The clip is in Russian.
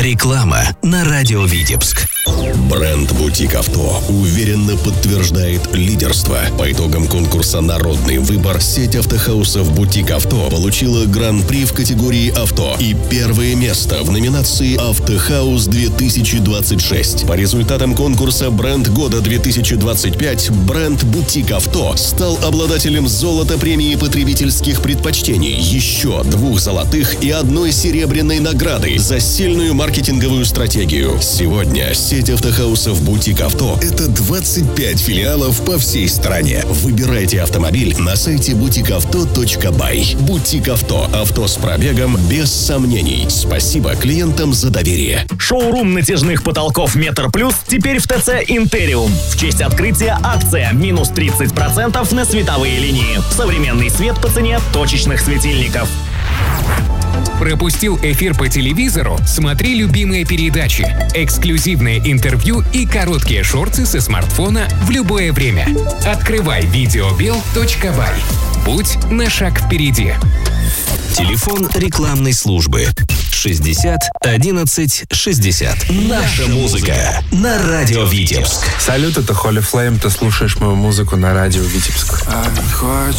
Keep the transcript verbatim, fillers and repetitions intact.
Реклама на радио Витебск. Бренд «Бутик Авто» уверенно подтверждает лидерство. По итогам конкурса «Народный выбор» сеть автохаусов «Бутик Авто» получила гран-при в категории «Авто» и первое место в номинации «Автохаус две тысячи двадцать шесть». По результатам конкурса «Бренд года две тысячи двадцать пять» бренд «Бутик Авто» стал обладателем золота премии потребительских предпочтений, еще двух золотых и одной серебряной награды за сильную маркетинговую стратегию. Сегодня сеть автохаусов «Бутик Авто» — это двадцать пять филиалов по всей стране. Выбирайте автомобиль на сайте бутик авто точка бай. «Бутик Авто» — авто с пробегом без сомнений. Спасибо клиентам за доверие. Шоурум натяжных потолков «Метр Плюс» теперь в ТЦ «Интериум». В честь открытия акция минус тридцать процентов на световые линии. Современный свет по цене точечных светильников. Пропустил эфир по телевизору? Смотри любимые передачи, эксклюзивные интервью и короткие шорты со смартфона в любое время. Открывай видеобел точка бай. Будь на шаг впереди. Телефон рекламной службы шестьдесят одиннадцать шестьдесят. Наша музыка на радио Витебск. Салют, это Holy Flame, ты слушаешь мою музыку на радио Витебск.